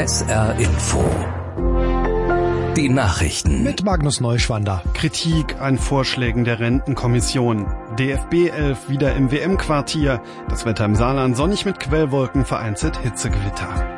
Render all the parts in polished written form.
SR Info. Die Nachrichten. Mit Magnus Neuschwander. Kritik an Vorschlägen der Rentenkommission. DFB 11 wieder im WM-Quartier. Das Wetter im Saarland sonnig mit Quellwolken, vereinzelt Hitzegewitter.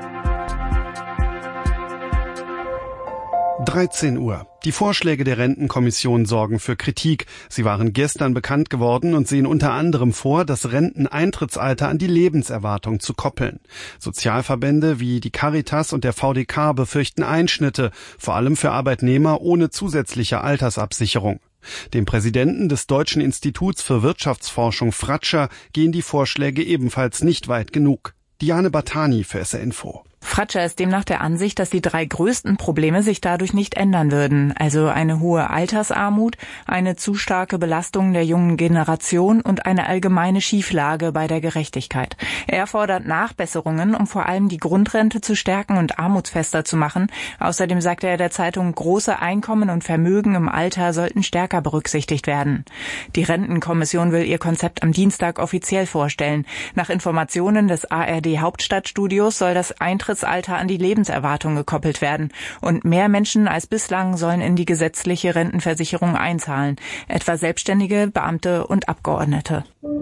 13 Uhr. Die Vorschläge der Rentenkommission sorgen für Kritik. Sie waren gestern bekannt geworden und sehen unter anderem vor, das Renteneintrittsalter an die Lebenserwartung zu koppeln. Sozialverbände wie die Caritas und der VDK befürchten Einschnitte, vor allem für Arbeitnehmer ohne zusätzliche Altersabsicherung. Dem Präsidenten des Deutschen Instituts für Wirtschaftsforschung Fratscher gehen die Vorschläge ebenfalls nicht weit genug. Diane Battani für SR Info. Fratscher ist demnach der Ansicht, dass die 3 größten Probleme sich dadurch nicht ändern würden. Also eine hohe Altersarmut, eine zu starke Belastung der jungen Generation und eine allgemeine Schieflage bei der Gerechtigkeit. Er fordert Nachbesserungen, um vor allem die Grundrente zu stärken und armutsfester zu machen. Außerdem sagte er der Zeitung, große Einkommen und Vermögen im Alter sollten stärker berücksichtigt werden. Die Rentenkommission will ihr Konzept am Dienstag offiziell vorstellen. Nach Informationen des ARD Hauptstadtstudios soll das Eintrittsalter an die Lebenserwartung gekoppelt werden. Und mehr Menschen als bislang sollen in die gesetzliche Rentenversicherung einzahlen, etwa Selbstständige, Beamte und Abgeordnete.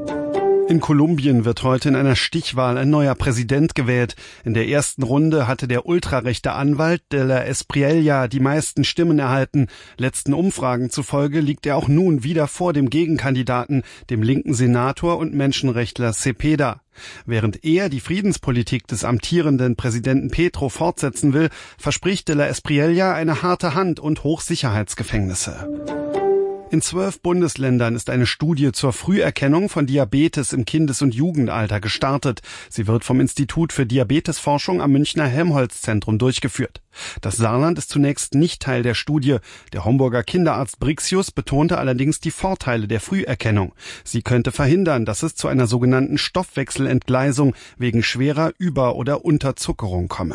In Kolumbien wird heute in einer Stichwahl ein neuer Präsident gewählt. In der ersten Runde hatte der ultrarechte Anwalt de la Espriella die meisten Stimmen erhalten. Letzten Umfragen zufolge liegt er auch nun wieder vor dem Gegenkandidaten, dem linken Senator und Menschenrechtler Cepeda. Während er die Friedenspolitik des amtierenden Präsidenten Petro fortsetzen will, verspricht de la Espriella eine harte Hand und Hochsicherheitsgefängnisse. In 12 Bundesländern ist eine Studie zur Früherkennung von Diabetes im Kindes- und Jugendalter gestartet. Sie wird vom Institut für Diabetesforschung am Münchner Helmholtz-Zentrum durchgeführt. Das Saarland ist zunächst nicht Teil der Studie. Der Homburger Kinderarzt Brixius betonte allerdings die Vorteile der Früherkennung. Sie könnte verhindern, dass es zu einer sogenannten Stoffwechselentgleisung wegen schwerer Über- oder Unterzuckerung komme.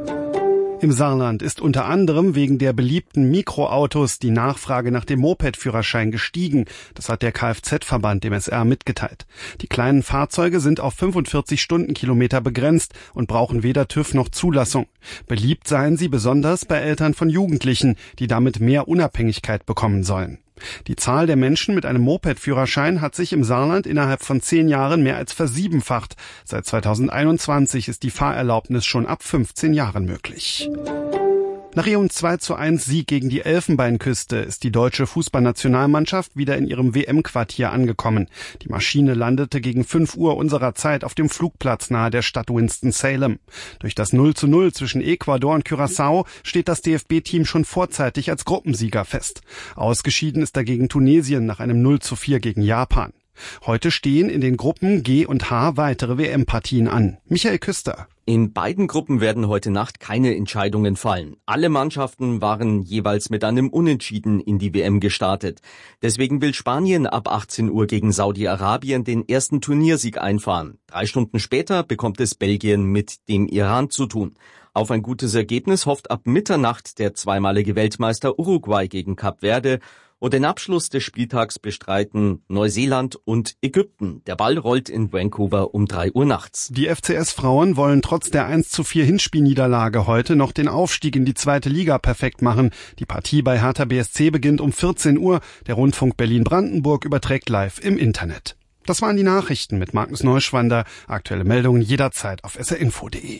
Im Saarland ist unter anderem wegen der beliebten Mikroautos die Nachfrage nach dem Moped-Führerschein gestiegen. Das hat der Kfz-Verband dem SR mitgeteilt. Die kleinen Fahrzeuge sind auf 45 Stundenkilometer begrenzt und brauchen weder TÜV noch Zulassung. Beliebt seien sie besonders bei Eltern von Jugendlichen, die damit mehr Unabhängigkeit bekommen sollen. Die Zahl der Menschen mit einem Moped-Führerschein hat sich im Saarland innerhalb von 10 Jahren mehr als versiebenfacht. Seit 2021 ist die Fahrerlaubnis schon ab 15 Jahren möglich. Nach ihrem 2:1 Sieg gegen die Elfenbeinküste ist die deutsche Fußballnationalmannschaft wieder in ihrem WM-Quartier angekommen. Die Maschine landete gegen 5 Uhr unserer Zeit auf dem Flugplatz nahe der Stadt Winston-Salem. Durch das 0:0 zwischen Ecuador und Curaçao steht das DFB-Team schon vorzeitig als Gruppensieger fest. Ausgeschieden ist dagegen Tunesien nach einem 0:4 gegen Japan. Heute stehen in den Gruppen G und H weitere WM-Partien an. Michael Küster. In beiden Gruppen werden heute Nacht keine Entscheidungen fallen. Alle Mannschaften waren jeweils mit einem Unentschieden in die WM gestartet. Deswegen will Spanien ab 18 Uhr gegen Saudi-Arabien den ersten Turniersieg einfahren. 3 Stunden später bekommt es Belgien mit dem Iran zu tun. Auf ein gutes Ergebnis hofft ab Mitternacht der zweimalige Weltmeister Uruguay gegen Kap Verde. Und den Abschluss des Spieltags bestreiten Neuseeland und Ägypten. Der Ball rollt in Vancouver um 3 Uhr nachts. Die FCS-Frauen wollen trotz der 1:4 Hinspielniederlage heute noch den Aufstieg in die 2. Liga perfekt machen. Die Partie bei Hertha BSC beginnt um 14 Uhr. Der Rundfunk Berlin-Brandenburg überträgt live im Internet. Das waren die Nachrichten mit Magnus Neuschwander. Aktuelle Meldungen jederzeit auf srinfo.de.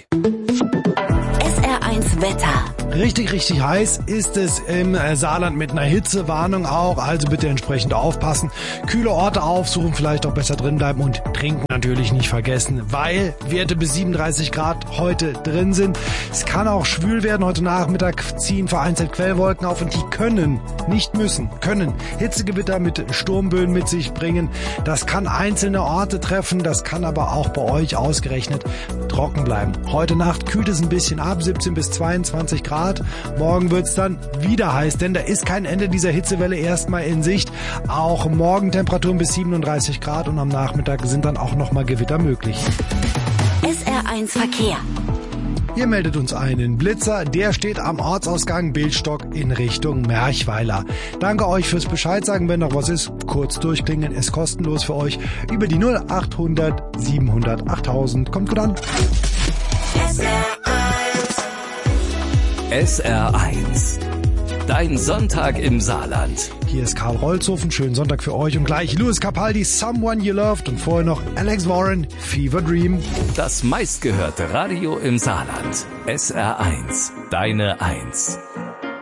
SR1 Wetter. Richtig heiß ist es im Saarland mit einer Hitzewarnung auch, also bitte entsprechend aufpassen. Kühle Orte aufsuchen, vielleicht auch besser drin bleiben und trinken natürlich nicht vergessen, weil Werte bis 37 Grad heute drin sind. Es kann auch schwül werden, heute Nachmittag ziehen vereinzelt Quellwolken auf und die können Hitzegewitter mit Sturmböen mit sich bringen. Das kann einzelne Orte treffen, das kann aber auch bei euch ausgerechnet trocken bleiben. Heute Nacht kühlt es ein bisschen ab, 17 bis 22 Grad. Morgen wird's dann wieder heiß, denn da ist kein Ende dieser Hitzewelle erstmal in Sicht. Auch morgen Temperaturen bis 37 Grad und am Nachmittag sind dann auch nochmal Gewitter möglich. SR1 Verkehr. Hier meldet uns einen Blitzer, der steht am Ortsausgang Bildstock in Richtung Merchweiler. Danke euch fürs Bescheid sagen, wenn noch was ist, kurz durchklingeln, ist kostenlos für euch über die 0800 700 8000. Kommt gut an. SR1 SR1. Dein Sonntag im Saarland. Hier ist Karl Rolzhofen, schönen Sonntag für euch und gleich Louis Capaldi, Someone You Loved und vorher noch Alex Warren, Fever Dream. Das meistgehörte Radio im Saarland. SR1, deine 1.